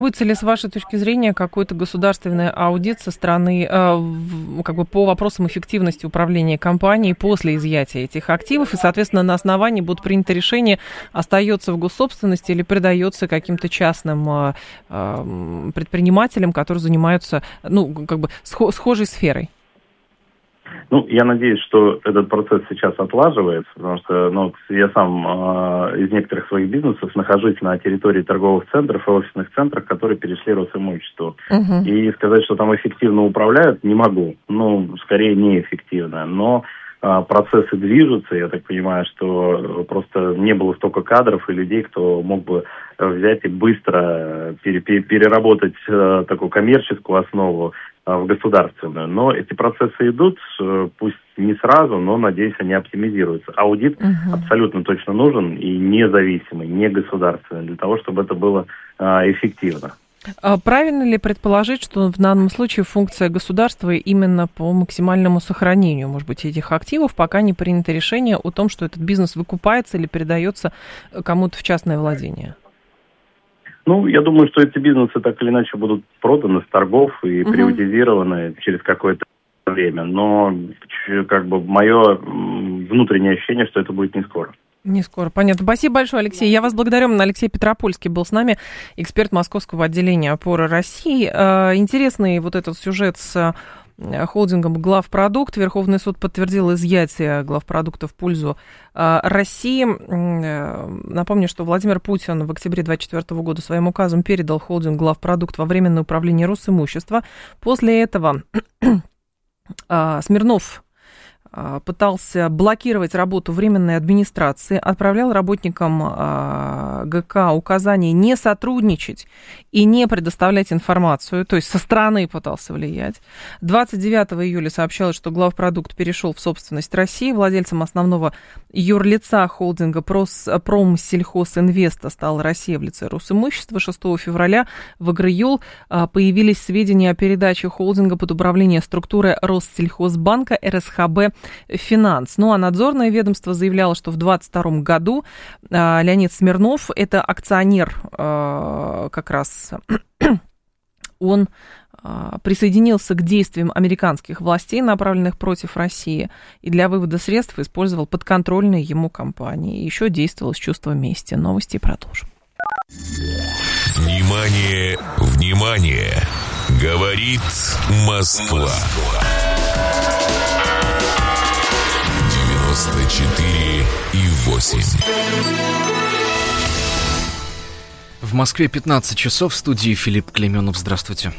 Будет ли, с вашей точки зрения, какой-то государственный аудит со стороны, как бы по вопросам эффективности управления компанией после изъятия этих активов, и, соответственно, на основании будут приняты решения, остается в госсобственности или передается каким-то частным предпринимателям, которые занимаются, схожей сферой? Я надеюсь, что этот процесс сейчас отлаживается, потому что я сам из некоторых своих бизнесов нахожусь на территории торговых центров и офисных центров, которые перешли Росимуществу. И сказать, что там эффективно управляют, не могу. Скорее неэффективно. Но процессы движутся, я так понимаю, что просто не было столько кадров и людей, кто мог бы взять и быстро переработать такую коммерческую основу в государственную. Но эти процессы идут, пусть не сразу, но, надеюсь, они оптимизируются. Аудит абсолютно точно нужен и независимый, не государственный, для того, чтобы это было эффективно. Правильно ли предположить, что в данном случае функция государства именно по максимальному сохранению, может быть, этих активов, пока не принято решение о том, что этот бизнес выкупается или передается кому-то в частное владение? Я думаю, что эти бизнесы так или иначе будут проданы с торгов и приватизированы через какое-то время. Но мое внутреннее ощущение, что это будет не скоро. Не скоро, понятно. Спасибо большое, Алексей. Я вас благодарю. Алексей Петропольский был с нами, эксперт Московского отделения «Опора России». Интересный вот этот сюжет с холдингом «Главпродукт». Верховный суд подтвердил изъятие главпродукта в пользу России. Напомню, что Владимир Путин в октябре 2024 года своим указом передал холдинг «Главпродукт» во временное управление Росимущества. После этого Смирнов пытался блокировать работу временной администрации, отправлял работникам ГК указания не сотрудничать и не предоставлять информацию, то есть со стороны пытался влиять. 29 июля сообщалось, что главпродукт перешел в собственность России. Владельцем основного юрлица холдинга Промсельхозинвеста стала Россия в лице Росимущества. 6 февраля в ИГРЮЛ появились сведения о передаче холдинга под управление структуры Россельхозбанка РСХБ Финанс. А надзорное ведомство заявляло, что в 2022 году Леонид Смирнов, это акционер как раз, он присоединился к действиям американских властей, направленных против России, и для вывода средств использовал подконтрольные ему компании. Еще действовал с чувства мести. Новости продолжим. Внимание, внимание! Говорит Москва. 94,8. В Москве 15 часов, в студии Филипп Клеменов. Здравствуйте.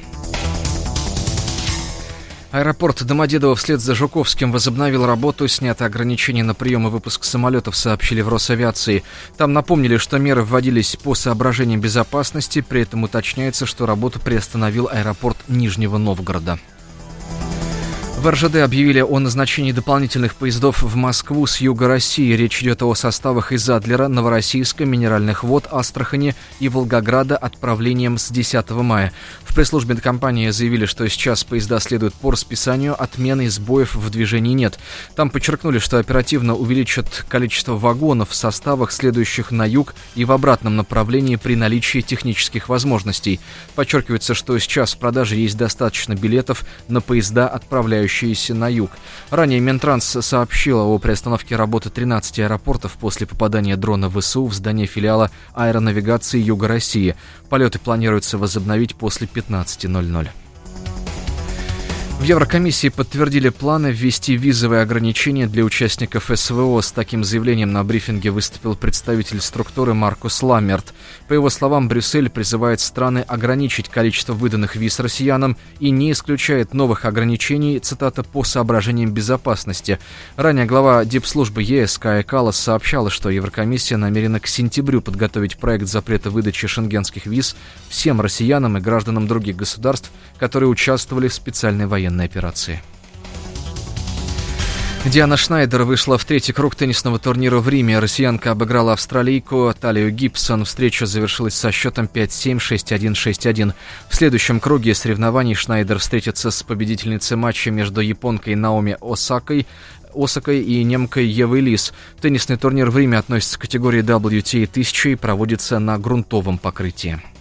Аэропорт Домодедово вслед за Жуковским возобновил работу. Сняты ограничения на прием и выпуск самолетов, сообщили в Росавиации. Там напомнили, что меры вводились по соображениям безопасности. При этом уточняется, что работу приостановил аэропорт Нижнего Новгорода. В РЖД объявили о назначении дополнительных поездов в Москву с юга России. Речь идет о составах из Адлера, Новороссийска, Минеральных вод, Астрахани и Волгограда отправлением с 10 мая. В пресс-службе компании заявили, что сейчас поезда следуют по расписанию, отмены и сбоев в движении нет. Там подчеркнули, что оперативно увеличат количество вагонов в составах, следующих на юг и в обратном направлении при наличии технических возможностей. Подчеркивается, что сейчас в продаже есть достаточно билетов на поезда, отправляющиеся на юг. Ранее Минтранс сообщила о приостановке работы 13 аэропортов после попадания дрона ВСУ в здание филиала аэронавигации Юга России. Полеты планируется возобновить после 15:00. В Еврокомиссии подтвердили планы ввести визовые ограничения для участников СВО. С таким заявлением на брифинге выступил представитель структуры Маркус Ламмерт. По его словам, Брюссель призывает страны ограничить количество выданных виз россиянам и не исключает новых ограничений, цитата, по соображениям безопасности. Ранее глава дипслужбы ЕС Кая Каллас сообщала, что Еврокомиссия намерена к сентябрю подготовить проект запрета выдачи шенгенских виз всем россиянам и гражданам других государств, которые участвовали в специальной военной операции. Диана Шнайдер вышла в третий круг теннисного турнира в Риме. Россиянка обыграла австралийку Талию Гибсон. Встреча завершилась со счетом 5-7, 6-1, 6-1. В следующем круге соревнований Шнайдер встретится с победительницей матча между японкой Наоми Осакой и немкой Евой Лис. Теннисный турнир в Риме относится к категории WTA 1000 и проводится на грунтовом покрытии.